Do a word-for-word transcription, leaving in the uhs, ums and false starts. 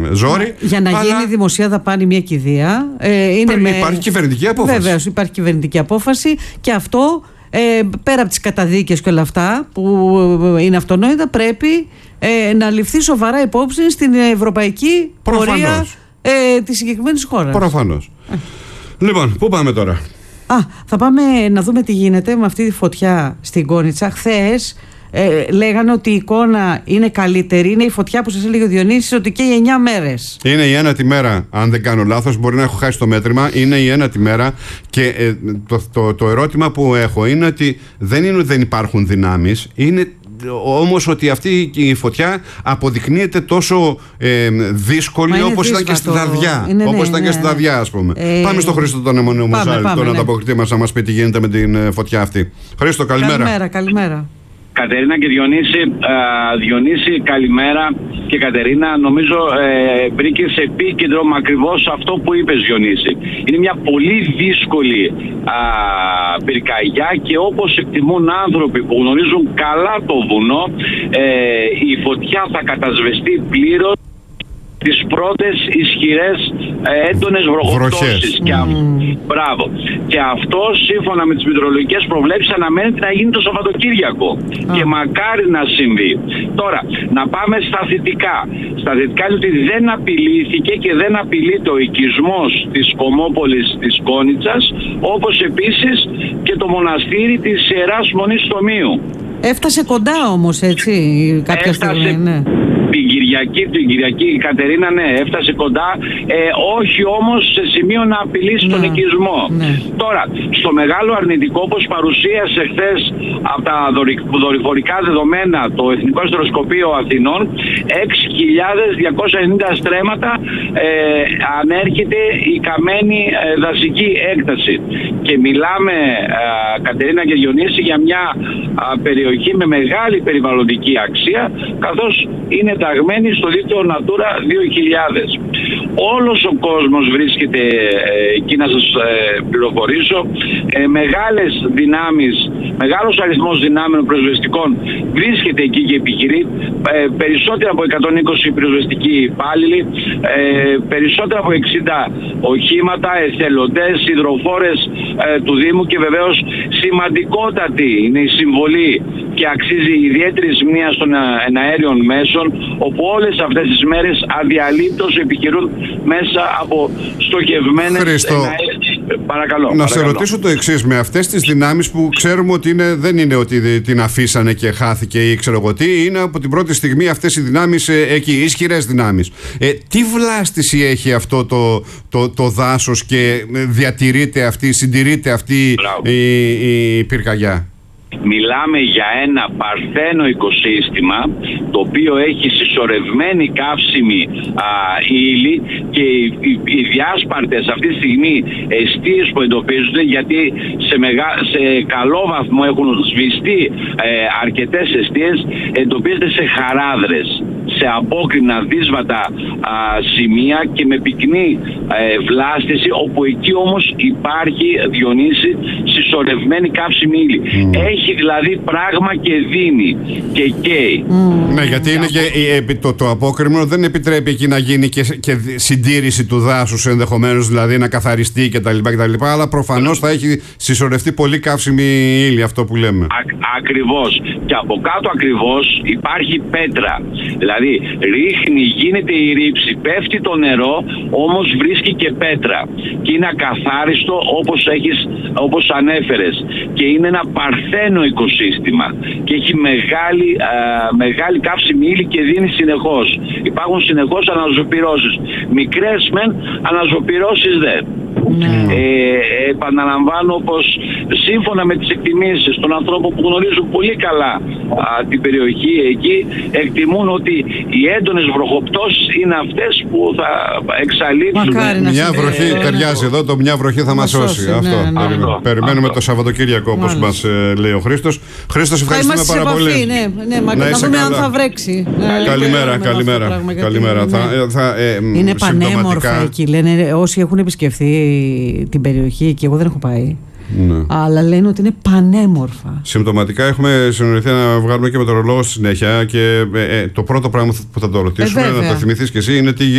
ζόρι. Για να αλλά... γίνει δημοσία δαπάνη μια κηδεία. Ε, είναι με... Υπάρχει κυβερνητική απόφαση. Βεβαίως, υπάρχει κυβερνητική απόφαση και αυτό ε, πέρα από τις καταδίκες και όλα αυτά που είναι αυτονόητα, πρέπει ε, να ληφθεί σοβαρά υπόψη στην ευρωπαϊκή πορεία ε, της συγκεκριμένης χώρας. Προφανώς. Ε. Λοιπόν, πού πάμε τώρα? Α, θα πάμε να δούμε τι γίνεται με αυτή τη φωτιά στην Κόνιτσα. Χθες ε, λέγανε ότι η εικόνα είναι καλύτερη. Είναι η φωτιά που σας έλεγε ο Διονύσης ότι καίει εννιά μέρες. Είναι η ένατη μέρα, αν δεν κάνω λάθος. Μπορεί να έχω χάσει το μέτρημα. Είναι η ένατη μέρα. Και ε, το, το, το ερώτημα που έχω είναι ότι δεν είναι ότι δεν υπάρχουν δυνάμεις. Είναι όμως ότι αυτή η φωτιά αποδεικνύεται τόσο ε, δύσκολη όπως ήταν και στη Δαδιά. Είναι, όπως ναι, ήταν ναι, και στη Δαδιά, ας πούμε. Ε, πάμε στο Χρήστο τον Αιμονιομοσάλη, τον ναι. ανταποκριτή μας, να μας πει τι γίνεται με την φωτιά αυτή. Χρήστο, καλημέρα. Καλημέρα, καλημέρα. Κατερίνα και Διονύση, α, Διονύση, καλημέρα. Και Κατερίνα, νομίζω ε, βρήκε σε επίκεντρο ακριβώς αυτό που είπες, Διονύση. Είναι μια πολύ δύσκολη α, πυρκαγιά και όπως εκτιμούν άνθρωποι που γνωρίζουν καλά το βουνό, ε, η φωτιά θα κατασβεστεί πλήρως τις πρώτες ισχυρές έντονες βροχοπτώσεις. Και, α... mm. Μπράβο. Και αυτό σύμφωνα με τις μετεωρολογικές προβλέψεις αναμένεται να γίνει το Σαββατοκύριακο. Mm. Και μακάρι να συμβεί. Τώρα, να πάμε στα θετικά. Στα θετικά είναι ότι δεν απειλήθηκε και δεν απειλείται ο οικισμός της Κομμόπολης της Κόνιτσας, όπως επίσης και το μοναστήρι της Ιεράς Μονής Τομείου. Έφτασε κοντά όμως, έτσι, κάποια Έφτασε... στιγμή, ναι. Την Κυριακή, την Κυριακή η Κατερίνα, ναι, έφτασε κοντά, ε, όχι όμως σε σημείο να απειλήσει ναι, τον οικισμό. Ναι. Τώρα, στο μεγάλο αρνητικό, όπως παρουσίασε χθες από τα δορυφορικά δεδομένα το Εθνικό Αστεροσκοπείο Αθηνών, έξι χιλιάδες διακόσια ενενήντα στρέμματα ε, ανέρχεται η καμένη ε, δασική έκταση. Και μιλάμε, ε, Κατερίνα και Διονύση, για μια ε, περιοχή με μεγάλη περιβαλλοντική αξία, καθώς είναι ταγμένη στο δίκτυο Natura δύο χιλιάδες. Όλος ο κόσμος βρίσκεται ε, εκεί, να σας ε, πληροφορήσω, ε, μεγάλες δυνάμεις, μεγάλος αριθμός δυνάμεων πυροσβεστικών βρίσκεται εκεί και επιχειρεί, ε, περισσότερα από εκατόν είκοσι πυροσβεστικοί υπάλληλοι, ε, περισσότερα από εξήντα οχήματα, εθελοντές, υδροφόρες ε, του Δήμου και βεβαίως σημαντικότατη είναι η συμβολή και αξίζει ιδιαίτερη μνήας των εναέριων μέσων, όπου όλες αυτές τις μέρες αδιαλείπτως επιχειρούν μέσα από στοχευμένες εναέριες. Παρακαλώ. Να παρακαλώ. σε ρωτήσω το εξής, με αυτές τις δυνάμεις που ξέρουμε ότι είναι, δεν είναι ότι την αφήσανε και χάθηκε ή ξέρω εγώ τι, είναι από την πρώτη στιγμή αυτές οι δυνάμεις ε, εκεί, ισχυρές δυνάμεις. Ε, τι βλάστηση έχει αυτό το, το, το δάσος και διατηρείται αυτή, συντηρείται αυτή η, η πυρκαγιά? Μιλάμε για ένα παρθένο οικοσύστημα το οποίο έχει συσσωρευμένη καύσιμη α, ύλη και οι, οι, οι διάσπαρτες αυτή τη στιγμή εστίες που εντοπίζονται, γιατί σε, μεγα, σε καλό βαθμό έχουν σβηστεί ε, αρκετές εστίες, εντοπίζονται σε χαράδρες, σε απόκρινα δύσβατα α, σημεία και με πυκνή ε, βλάστηση, όπου εκεί όμως υπάρχει, Διονύση, συσσωρευμένη καύσιμη ύλη. Mm. Έχει δηλαδή πράγμα και δίνει και καίει. Mm. Ναι, γιατί είναι και το, το απόκρημνο δεν επιτρέπει εκεί να γίνει και, και συντήρηση του δάσους, ενδεχομένως δηλαδή να καθαριστεί κτλ. κτλ αλλά προφανώς θα έχει συσσωρευτεί πολύ καύσιμη ύλη, αυτό που λέμε. Α, ακριβώς. Και από κάτω ακριβώς υπάρχει πέτρα. Δηλαδή ρίχνει, γίνεται η ρήψη, πέφτει το νερό, όμως βρίσκει και πέτρα. Και είναι ακαθάριστο όπως, έχεις, όπως ανέφερες. Και είναι ένα παρθένο οικοσύστημα. Και έχει μεγάλη, α, μεγάλη καύσιμη ύλη και δίνει συνεχώς. Υπάρχουν συνεχώς αναζωπυρώσεις. Μικρές μεν, αναζωπυρώσεις δε. Mm. Ε, επαναλαμβάνω πως σύμφωνα με τις εκτιμήσεις των ανθρώπων που γνωρίζουν πολύ καλά α, την περιοχή εκεί, εκτιμούν ότι οι έντονες βροχοπτώσεις είναι αυτές που θα εξαλείψουν. Μια βροχή ε, ταιριάζει εδώ, το μια βροχή θα μας σώσει. Ναι, αυτό. ναι, ναι. Αυτό. Περιμένουμε αυτό. Το Σαββατοκύριακο, όπως μας ε, λέει ο Χρήστος. Χρήστος, ευχαριστούμε πάρα επαφή, πολύ. Ναι, ναι, μα, να δούμε αν θα βρέξει. Καλημέρα, καλημέρα. καλημέρα. Θα, θα, ε, είναι πανέμορφα εκεί, λένε όσοι έχουν επισκεφθεί την περιοχή και εγώ δεν έχω πάει. Ναι. Αλλά λένε ότι είναι πανέμορφα. Συμπτωματικά έχουμε συνοηθεί να βγάλουμε και μετεωρολόγο στη συνέχεια και ε, ε, το πρώτο πράγμα που θα το ρωτήσουμε, ε, να το θυμηθείς και εσύ, είναι τι